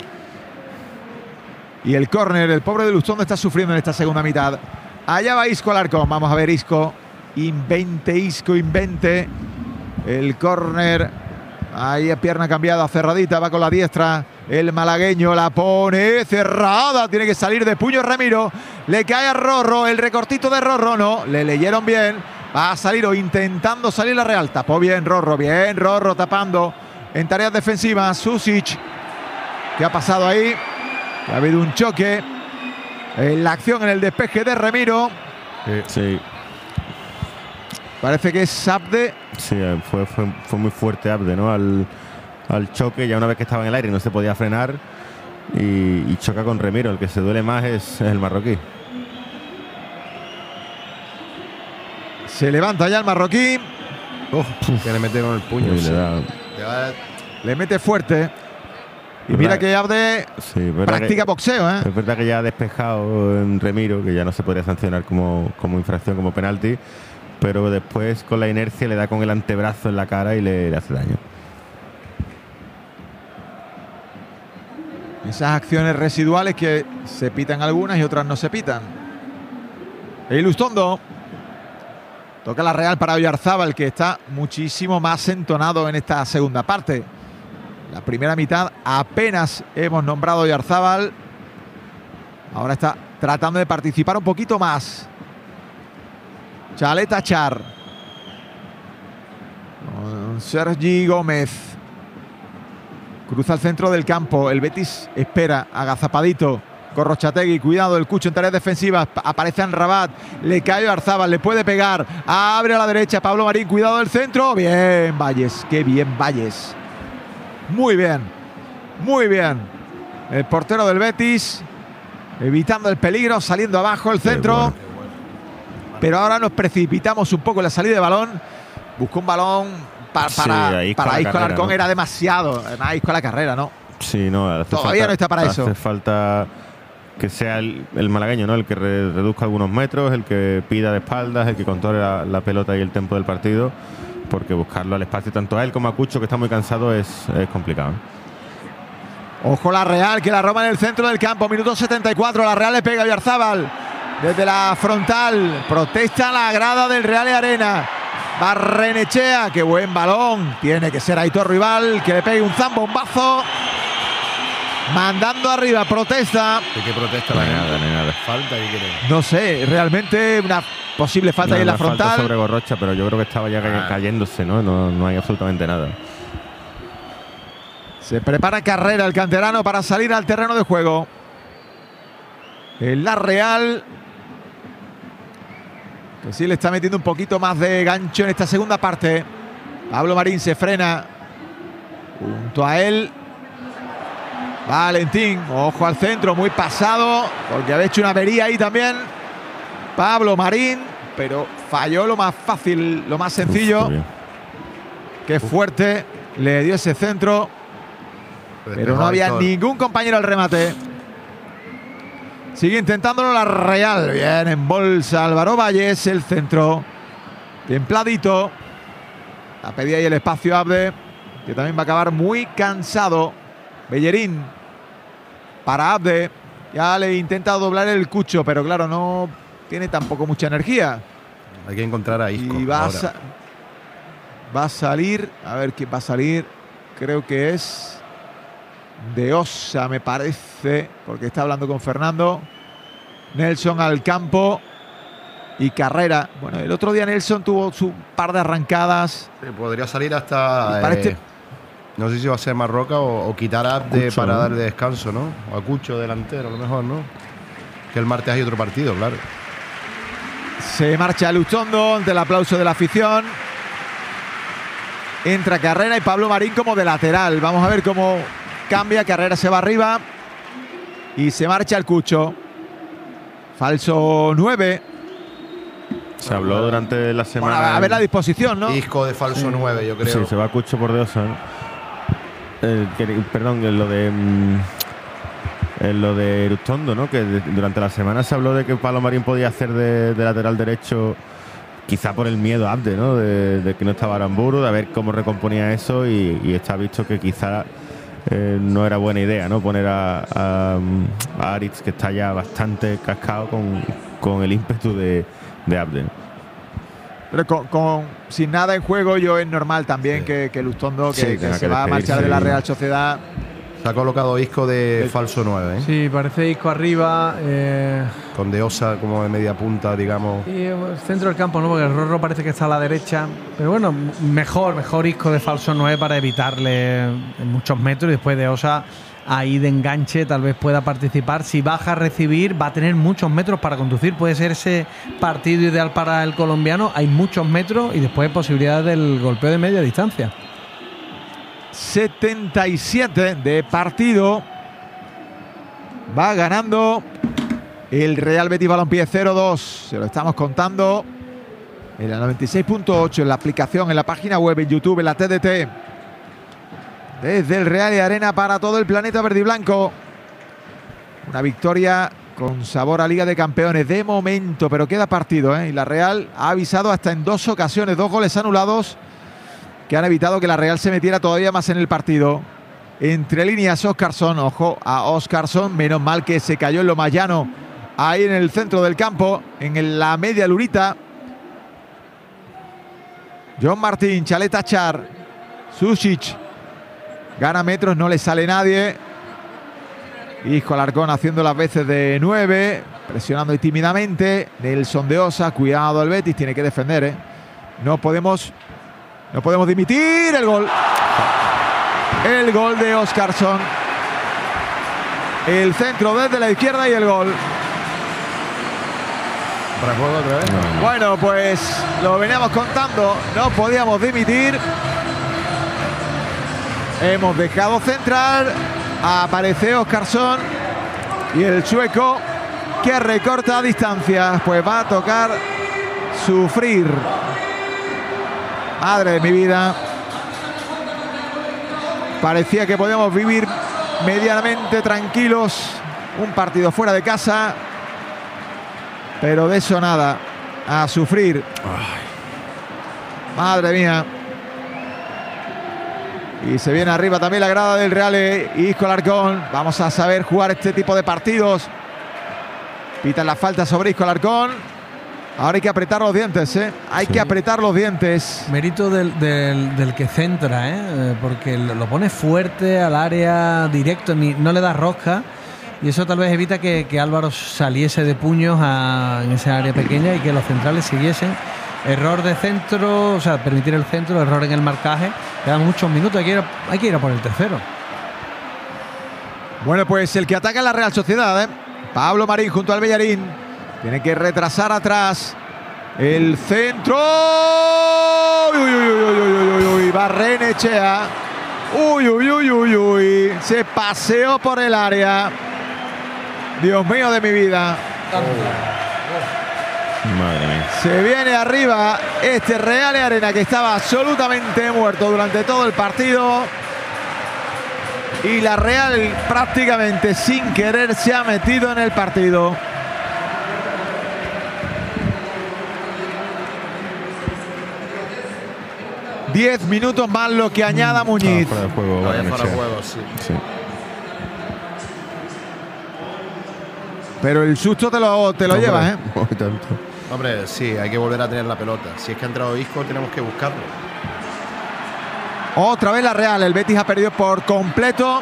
Y el córner, el pobre de Lustondo está sufriendo en esta segunda mitad. Allá va Isco al arco. Vamos a ver Isco. Isco invente. El córner. Ahí a pierna cambiada, cerradita, va con la diestra. El malagueño la pone cerrada. Tiene que salir de puño Ramiro. Le cae a Rorro. El recortito de Rorro no. Le leyeron bien. Va a salir o intentando salir la Real. Tapó bien Rorro tapando en tareas defensivas. Susic. ¿Qué ha pasado ahí? Ha habido un choque en la acción, en el despeje de Remiro. Sí. Parece que es Abde. Sí, fue muy fuerte Abde, ¿no? Al choque, ya una vez que estaba en el aire no se podía frenar y choca con Remiro. El que se duele más es el marroquí. Se levanta ya el marroquí. Que le mete con el puño. Sí, Le mete fuerte. Y mira que Abde practica boxeo, ¿eh? Es verdad que ya ha despejado en Remiro, que ya no se podría sancionar como infracción, como penalti, pero después con la inercia le da con el antebrazo en la cara y le hace daño. Esas acciones residuales que se pitan algunas y otras no se pitan. Ilustondo. Toca la Real para Oyarzábal, que está muchísimo más entonado en esta segunda parte. La primera mitad apenas hemos nombrado a Oyarzábal. Ahora está tratando de participar un poquito más. Chaleta Char. Con Sergi Gómez. Cruza al centro del campo. El Betis espera agazapadito. Corrochategui, cuidado, el Cucho en tareas defensivas. Aparece Amrabat, le cae Oyarzábal, le puede pegar. Abre a la derecha Pablo Marín, cuidado del centro. Bien, Valles, qué bien Valles. Muy bien, muy bien. El portero del Betis, evitando el peligro, saliendo abajo el centro. Qué bueno. Pero ahora nos precipitamos un poco en la salida de balón. Buscó un balón para Isco Alarcón, ¿no? Era demasiado. Además, Isco a la carrera, ¿no? Sí, no. Todavía no está para eso. Hace falta que sea el malagueño, ¿no? El que reduzca algunos metros, el que pida de espaldas, el que controle la pelota y el tempo del partido, porque buscarlo al espacio tanto a él como a Cucho, que está muy cansado, es complicado. Ojo la Real, que la roba en el centro del campo. Minuto 74, la Real le pega a Oyarzábal desde la frontal. Protesta la grada del Real de Arena. Barrenechea, qué buen balón. Tiene que ser Aitor Rival, que le pegue un zambombazo. Mandando arriba, protesta. ¿De qué protesta No la hay gente? nada, no hay nada. Falta y quiere. No sé, realmente una posible falta ahí en la Falta frontal. sobre Gorrocha, pero yo creo que estaba ya cayéndose, ¿no? No hay absolutamente nada. Se prepara Carrera, el canterano, para salir al terreno de juego. En la Real, que sí le está metiendo un poquito más de gancho en esta segunda parte. Pablo Marín se frena junto a él. Valentín, ojo al centro, muy pasado, porque había hecho una avería ahí también Pablo Marín, pero falló lo más fácil, lo más sencillo. Qué fuerte le dio ese centro, pero no había ningún compañero al remate. Sigue intentándolo la Real. Bien, en bolsa Álvaro Valles, el centro templadito. La pedía ahí el espacio Abde, que también va a acabar muy cansado. Bellerín para Abde. Ya le intenta doblar el Cucho, pero claro, no tiene tampoco mucha energía. Hay que encontrar a Isco. Y va a salir, a ver quién va a salir. Creo que es de Osa, me parece, porque está hablando con Fernando. Nelson al campo y Carrera. Bueno, el otro día Nelson tuvo su par de arrancadas. Sí, podría salir hasta. Parece. No sé si va a ser Marroca o quitar a Abde Cucho, para ¿no? darle descanso, ¿no? O a Cucho delantero, a lo mejor, ¿no? Que el martes hay otro partido, claro. Se marcha Lustondo ante el aplauso de la afición. Entra Carrera y Pablo Marín como de lateral. Vamos a ver cómo cambia. Carrera se va arriba y se marcha el Cucho. Falso 9. Se habló durante la semana. Bueno, a ver la disposición, ¿no? Isco de falso 9, yo creo. Sí, se va Cucho por Deosa, ¿no? Perdón, en lo de Erustondo, ¿no? Que durante la semana se habló de que Pablo Marín podía hacer de lateral derecho, quizá por el miedo a Abde, ¿no? De que no estaba Aramburu, de ver cómo recomponía eso, y está visto que quizá no era buena idea, ¿no? Poner a Aritz, que está ya bastante cascado con el ímpetu de Abde, ¿no? Pero sin nada en juego, yo es normal también que Lustondo, que tenga se que va a marchar despedirse de la Real Sociedad, Se ha colocado Isco de falso 9, ¿eh? Sí, parece Isco arriba. Con De Osa como de media punta, digamos. Y el centro del campo, ¿no? Porque el Rorro parece que está a la derecha. Pero bueno, mejor Isco de falso 9 para evitarle en muchos metros. Y después De Osa ahí de enganche tal vez pueda participar. Si baja a recibir, va a tener muchos metros para conducir. Puede ser ese partido ideal para el colombiano. Hay muchos metros y después posibilidades del golpeo de media distancia. 77 de partido. Va ganando el Real Betis Balompié 0-2. Se lo estamos contando en la 96.8, en la aplicación, en la página web, en YouTube, en la TDT. Desde el Real y Arena para todo el planeta verde y blanco. Una victoria con sabor a Liga de Campeones de momento, pero queda partido, ¿eh? Y la Real ha avisado hasta en 2 ocasiones, 2 goles anulados que han evitado que la Real se metiera todavía más en el partido. Entre líneas, Óscarson, ojo a Óscarson, menos mal que se cayó en lo más llano, ahí en el centro del campo, en la media lurita. John Martín, Chaleta Char, Sušić, gana metros, no le sale nadie. Isco Alarcón haciendo las veces de 9, presionando tímidamente. Nelson de Osa, cuidado el Betis, tiene que defender, ¿eh? No podemos dimitir. El gol de Óscarson. El centro desde la izquierda y el gol. ¿Para juego otra vez? No. Bueno, pues lo veníamos contando. No podíamos dimitir. Hemos dejado centrar. Aparece Óscarson. Y el sueco, que recorta distancias, pues va a tocar sufrir. Madre de mi vida. Parecía que podíamos vivir medianamente tranquilos un partido fuera de casa, pero de eso nada. A sufrir. Madre mía. Y se viene arriba también la grada del Real y Isco Alarcón. Vamos a saber jugar este tipo de partidos. Pitan la falta sobre Isco Alarcón. Ahora hay que apretar los dientes, ¿eh? Hay que apretar los dientes. Mérito del que centra, ¿eh? Porque lo pone fuerte al área directo, no le da rosca. Y eso tal vez evita que Álvaro saliese de puños en esa área pequeña y que los centrales siguiesen. Error de centro, o sea, permitir el centro, error en el marcaje. Quedan muchos minutos, hay que ir a por el tercero. Bueno, pues el que ataca es la Real Sociedad, ¿eh? Pablo Marín junto al Bellarín. Tiene que retrasar atrás. El centro. Uy, uy, uy, uy, uy, uy, uy. Barrenechea. Uy, uy, uy, uy, uy. Se paseó por el área. Dios mío de mi vida. Madre mía. Se viene arriba este Real y Arena, que estaba absolutamente muerto durante todo el partido. Y la Real prácticamente sin querer se ha metido en el partido. Diez minutos más lo que añada Muñiz. Fuera de juego, Vaya Barrenechea. fuera de juego, sí. Sí. Pero el susto te lo llevas, ¿eh? Muy tanto. Hombre, sí, hay que volver a tener la pelota. Si es que ha entrado Isco, tenemos que buscarlo. Otra vez la Real. El Betis ha perdido por completo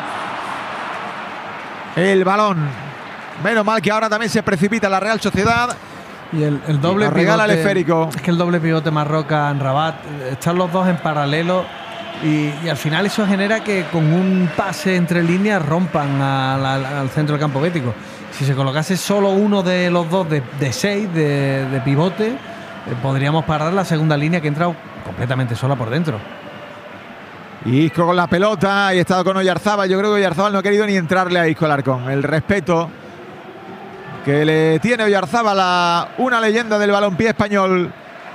el balón. Menos mal que ahora también se precipita la Real Sociedad. Y el doble Y nos regala el esférico. Es que el doble pivote Marroca en Rabat, están los dos en paralelo y al final eso genera que con un pase entre líneas rompan al centro del campo bético. Si se colocase solo uno de los dos de 6 de pivote, podríamos parar la segunda línea que entra completamente sola por dentro. Isco con la pelota, y ha estado con Oyarzábal. Yo creo que Oyarzábal no ha querido ni entrarle a Isco Alarcón. El respeto que le tiene Oyarzábal a una leyenda del balompié español.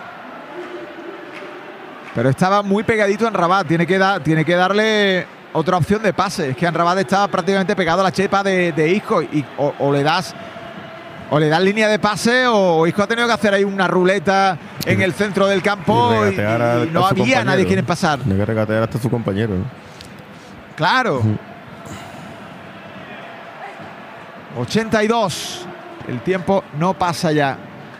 Pero estaba muy pegadito en Rabat. Tiene que darle otra opción de pase. Es que en Rabat estaba prácticamente pegado a la chepa de Isco. Y o le das línea de pase o Isco ha tenido que hacer ahí una ruleta en el centro del campo y no había nadie quien pasar. Tiene que regatear hasta su compañero, ¿no? Claro. 82. El tiempo no pasa ya.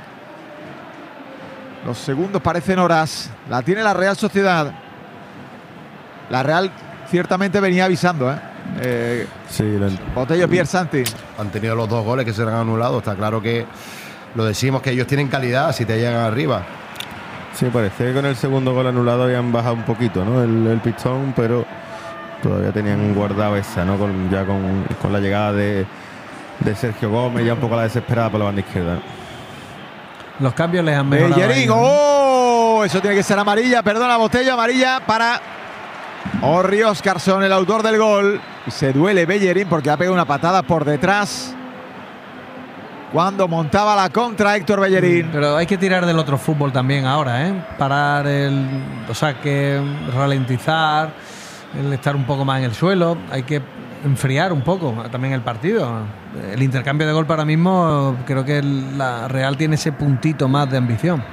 Los segundos parecen horas. La tiene la Real Sociedad. La Real ciertamente venía avisando, ¿eh? Sí, Botello Pierre Santi. Han tenido los 2 goles que se han anulado. Está claro que lo decimos, que ellos tienen calidad si te llegan arriba. sí, parecía que con el segundo gol anulado habían bajado un poquito, ¿no? El pistón, pero todavía tenían guardado esa, ¿no? Con la llegada de Sergio Gómez, ya un poco la desesperada por la banda izquierda. Los cambios les han mejorado. Bellerín, ¡oh! Eso tiene que ser amarilla, perdona, Botello, amarilla para Orri Óscarson, el autor del gol. Y se duele Bellerín porque ha pegado una patada por detrás cuando montaba la contra Héctor Bellerín. Pero hay que tirar del otro fútbol también ahora, ¿eh? Parar o sea, que ralentizar, el estar un poco más en el suelo. Hay que enfriar un poco también el partido. El intercambio de golpe ahora mismo, creo que la Real tiene ese puntito más de ambición.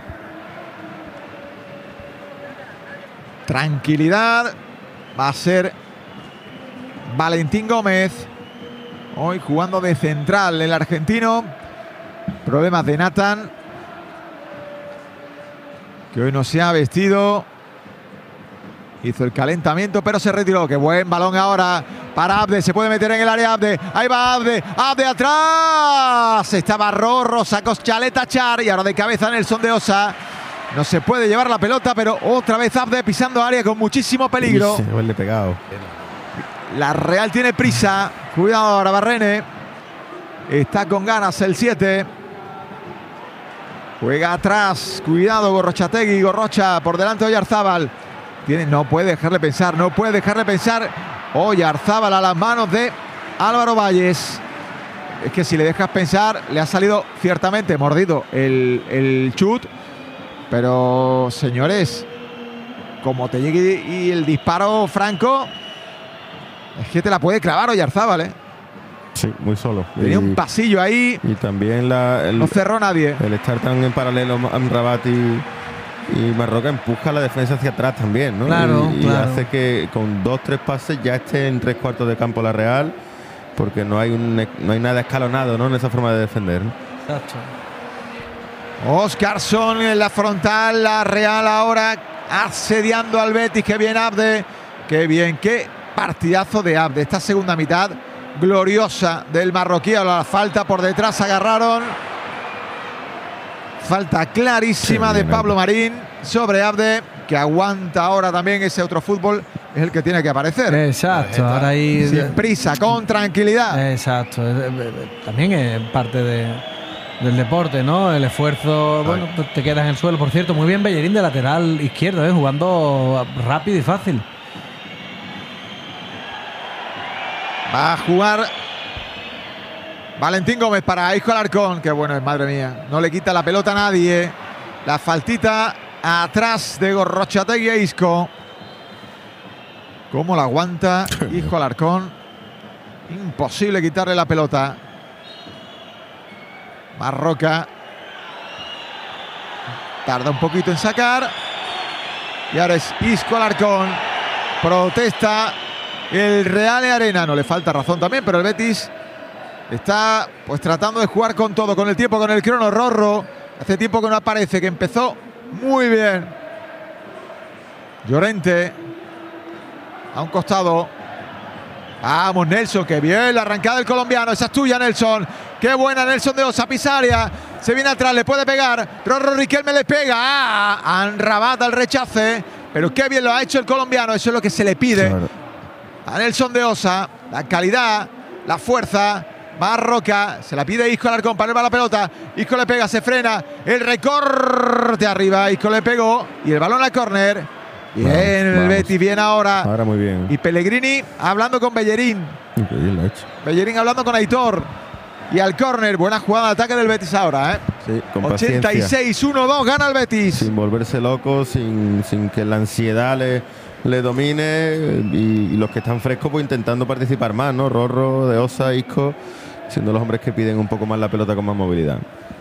Tranquilidad. Va a ser Valentín Gómez. Hoy jugando de central el argentino. Problemas de Nathan, que hoy no se ha vestido. Hizo el calentamiento, pero se retiró. Qué buen balón ahora para Abde. Se puede meter en el área Abde. Ahí va Abde. Abde atrás. Estaba Rorro. Sacó Chaleta Char. Y ahora de cabeza Nelson de Osa. No se puede llevar la pelota, pero otra vez Abde pisando área con muchísimo peligro. Sí, le he pegado. La Real tiene prisa. Cuidado ahora Barrene. Está con ganas el 7. Juega atrás. Cuidado Gorrochategui. Gorrocha por delante de Oyarzábal. No puede dejarle pensar. No puede dejarle pensar. Oyarzábal a las manos de Álvaro Valles. Es que si le dejas pensar, le ha salido ciertamente mordido el chut. Pero, señores, como te llegue y el disparo franco, es que te la puede clavar Oyarzábal, ¿eh? Sí, muy solo. Tenía un pasillo ahí. Y también no cerró nadie. El estar tan en paralelo Amrabat y Marroca empuja la defensa hacia atrás también, ¿no? Claro, y hace que con 2-3 pases ya esté en 3/4 de campo la Real, porque no hay nada escalonado, ¿no? En esa forma de defender, ¿no? Exacto. Óscarson en la frontal, la Real ahora asediando al Betis. Qué bien Abde, qué bien, qué partidazo de Abde. Esta segunda mitad gloriosa del marroquí. A la falta por detrás agarraron. Falta clarísima de Pablo Marín sobre Abde, que aguanta ahora también ese otro fútbol. Es el que tiene que aparecer. Exacto, ahora ahí sin prisa, con tranquilidad. Exacto, también es parte del deporte, ¿no? El esfuerzo, bueno, te quedas en el suelo. Por cierto, muy bien Bellerín de lateral izquierdo, jugando rápido y fácil. Va a jugar Valentín Gómez para Isco Alarcón. Qué bueno es, madre mía. No le quita la pelota a nadie. La faltita atrás de Gorrochategui e Isco. ¿Cómo la aguanta Isco Alarcón? Imposible quitarle la pelota. Marroca tarda un poquito en sacar. Y ahora es Isco Alarcón. Protesta el Real Arena. No le falta razón también, pero el Betis está pues tratando de jugar con todo, con el tiempo, con el crono. Rorro hace tiempo que no aparece, que empezó muy bien. Llorente a un costado. Vamos Nelson, qué bien la arrancada del colombiano. Esa es tuya Nelson. Qué buena Nelson de Osa, Pisaria. Se viene atrás, le puede pegar. Rorro Riquelme le pega. Amrabat al rechace. Pero qué bien lo ha hecho el colombiano. Eso es lo que se le pide a Nelson de Osa. La calidad, la fuerza. Marroca, se la pide Isco Alarcón para la pelota. Isco le pega, se frena. El recorte arriba. Isco le pegó. Y el balón a córner. Bien, el Betis, bien ahora. Ahora muy bien. Y Pellegrini hablando con Bellerín. Bien lo ha hecho. Bellerín hablando con Aitor. Y al córner, buena jugada de ataque del Betis ahora, ¿eh? Sí, con 86-1-2, gana el Betis. Sin volverse loco, sin que la ansiedad le domine. Y los que están frescos, pues intentando participar más, ¿no? Rorro, De Osa, Isco, siendo los hombres que piden un poco más la pelota con más movilidad.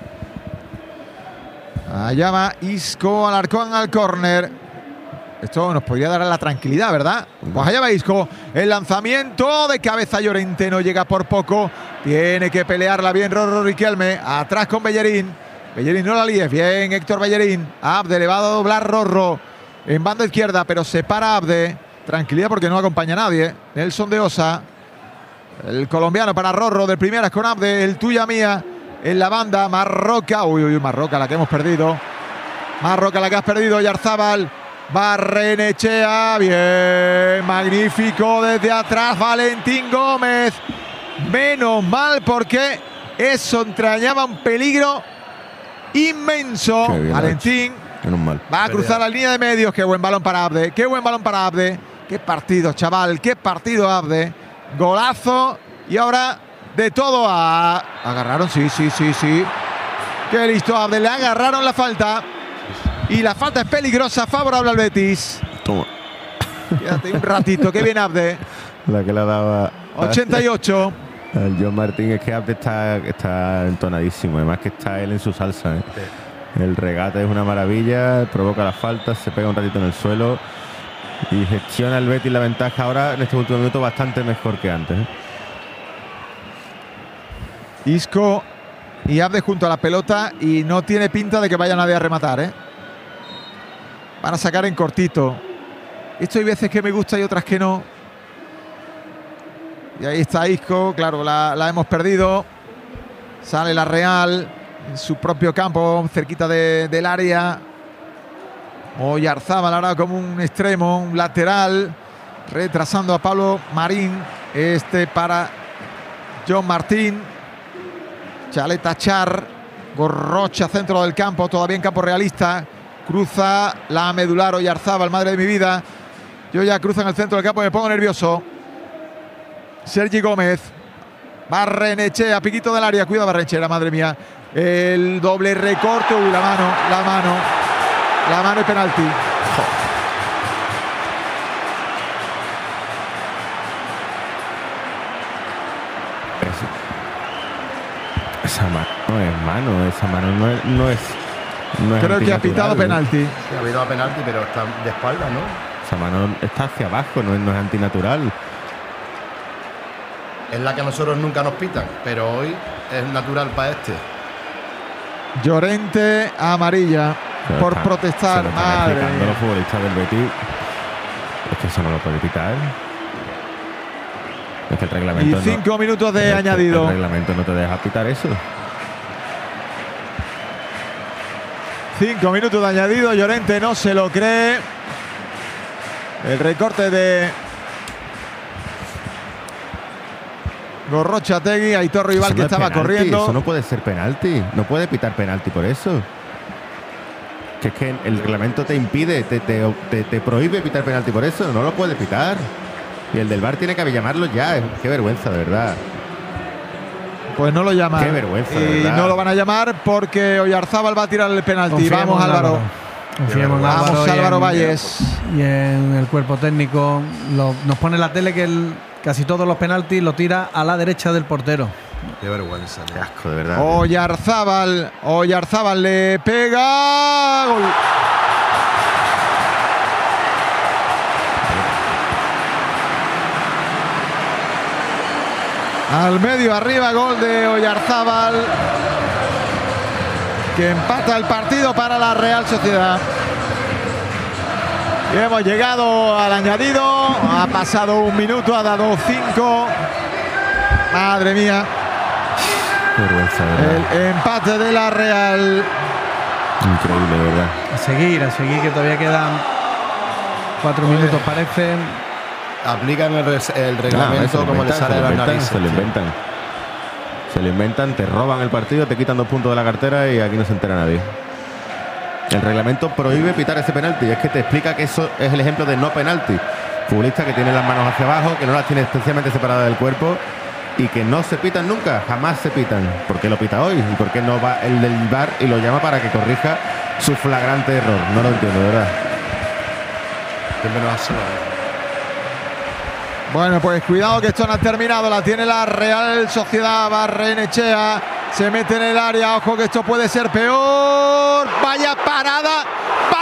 Allá va Isco Alarcón al córner. Esto nos podría dar la tranquilidad, ¿verdad? Pues allá va Isco. El lanzamiento de cabeza Llorente no llega por poco. Tiene que pelearla bien Rorro Riquelme. Atrás con Bellerín. Bellerín no la líes. Bien Héctor Bellerín. Abde le va a doblar Rorro en banda izquierda, pero se para Abde. tranquilidad porque no acompaña a nadie. Nelson de Osa, el colombiano para Rorro, de primeras con Abde, el tuya mía en la banda. Marroca, Marroca la que hemos perdido. Marroca la que has perdido, Oyarzábal. Barrenechea, bien, magnífico desde atrás, Valentín Gómez. Menos mal porque eso entrañaba un peligro inmenso. Bien, Valentín menos mal. va a cruzar la línea de medios. Qué buen balón para Abde, qué buen balón para Abde. Qué partido, chaval, qué partido Abde. Golazo y ahora de todo agarraron, sí. Qué listo Abde, le agarraron la falta. Y la falta es peligrosa, favorable al Betis. Toma. Quédate un ratito, qué bien Abde. La que le daba 88. al John Martín. Es que Abde está entonadísimo. Además que está él en su salsa. El regate es una maravilla. Provoca la falta, se pega un ratito en el suelo. Y gestiona el Betis la ventaja ahora en este último minuto bastante mejor que antes. Isco y Abde junto a la pelota. Y no tiene pinta de que vaya nadie a rematar, Van a sacar en cortito. Esto hay veces que me gusta y otras que no. Y ahí está Isco. Claro, la hemos perdido. Sale la Real en su propio campo, cerquita del área. Oyarzábal ahora como un extremo, un lateral. Retrasando a Pablo Marín. Para John Martín. Chaleta Char. Gorrocha, centro del campo. Todavía en campo realista. Cruza la medular Oyarzábal, madre de mi vida. Yo ya cruzo en el centro del campo y me pongo nervioso. Sergi Gómez. Barrenechea, piquito del área. Cuida Barrenechea, madre mía. El doble recorte. La mano y penalti. Esa mano no es mano. Esa mano no es Creo que ha pitado penalti. Sí, ha habido penalti, pero está de espalda, ¿no? Esa mano está hacia abajo, no es antinatural. Es la que a nosotros nunca nos pitan, pero hoy es natural para este. Llorente amarilla por protestar. Se lo están Madre explicando mía. los futbolistas del Betis. Es que eso no lo puede pitar. Es que el reglamento Y 5 minutos de añadido. El reglamento no te deja pitar eso. 5 minutos de añadido. Llorente no se lo cree. El recorte de Gorrochategui. Aitor Rival, que estaba corriendo. Eso no puede ser penalti. No puede pitar penalti por eso. Que es que el reglamento te impide, te prohíbe pitar penalti por eso. No lo puede pitar. Y el del VAR tiene que llamarlo ya. Qué vergüenza, de verdad. Pues no lo llaman. Qué vergüenza, y de verdad. no lo van a llamar porque Oyarzábal va a tirar el penalti. Confiemos Vamos, en Álvaro. Confiemos en Vamos, Álvaro Valles. Y en el cuerpo técnico. Nos pone la tele que casi todos los penaltis lo tira a la derecha del portero. Qué vergüenza. Qué asco, de verdad. Oyarzábal le pega. Gol. Al medio arriba, gol de Oyarzábal, que empata el partido para la Real Sociedad. Y hemos llegado al añadido. Ha pasado un minuto, ha dado 5. Madre mía. Qué vergüenza, de verdad. El empate de la Real. Increíble, de verdad. A seguir, que todavía quedan 4 minutos, parece. Aplican el reglamento como le sale a las narices. Se lo inventan, te roban el partido, te quitan 2 puntos de la cartera y aquí no se entera nadie. El reglamento prohíbe pitar ese penalti. Es que te explica que eso es el ejemplo de no penalti. Futbolista que tiene las manos hacia abajo, que no las tiene especialmente separadas del cuerpo y que no se pitan nunca, jamás se pitan. ¿Por qué lo pita hoy? ¿Y por qué no va el del VAR y lo llama para que corrija su flagrante error? No lo entiendo, de verdad. Siempre nos hace Bueno, pues cuidado que esto no ha terminado. La tiene la Real Sociedad. Barrenechea se mete en el área. Ojo que esto puede ser peor. Vaya parada